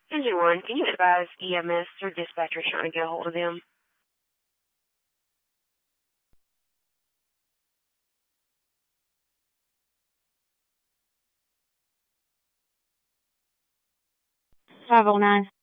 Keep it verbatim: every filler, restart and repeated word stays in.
Engine one, can you advise E M S or dispatcher trying to get a hold of them? five oh nine.